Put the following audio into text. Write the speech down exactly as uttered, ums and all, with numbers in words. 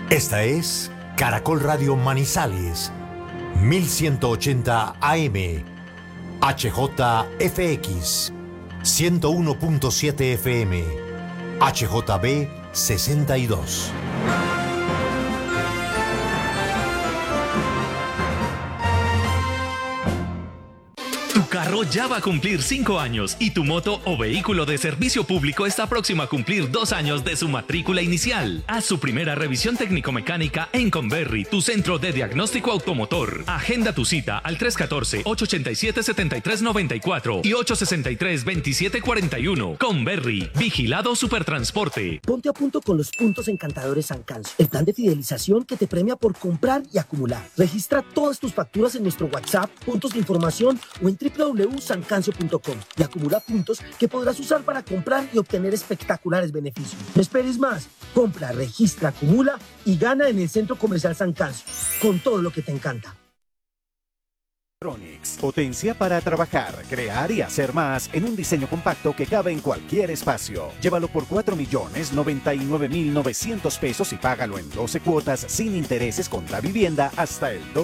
Esta es Caracol Radio Manizales, mil ciento ochenta A M, H J F X, ciento uno punto siete F M, H J B sesenta y dos. Tu carro ya va a cumplir cinco años y tu moto o vehículo de servicio público está próximo a cumplir dos años de su matrícula inicial. Haz su primera revisión técnico-mecánica en Converri, tu centro de diagnóstico automotor. Agenda tu cita al tres uno cuatro, ocho ocho siete, siete tres nueve cuatro y ocho seis tres, dos siete cuatro uno. Converri, vigilado Supertransporte. Ponte a punto con los puntos encantadores San Canso, el plan de fidelización que te premia por comprar y acumular. Registra todas tus facturas en nuestro WhatsApp, puntos de información o en doble u doble u doble u punto san cancio punto com y acumula puntos que podrás usar para comprar y obtener espectaculares beneficios. No esperes más. Compra, registra, acumula y gana en el Centro Comercial San Cancio, con todo lo que te encanta. Potencia para trabajar, crear y hacer más en un diseño compacto que cabe en cualquier espacio. Llévalo por cuatro millones noventa y nueve mil novecientos pesos y págalo en doce cuotas sin intereses contra vivienda hasta el dos.